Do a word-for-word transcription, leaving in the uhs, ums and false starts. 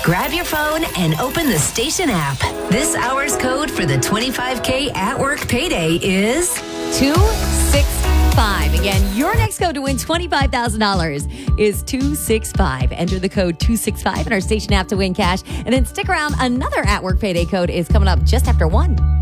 Grab your phone and open the station app. This hour's code for the twenty-five K at work payday is two six five. Again, your next code to win twenty-five thousand dollars is two six five. Enter the code two six five in our station app to win cash. And then stick around. Another at work payday code is coming up just after one.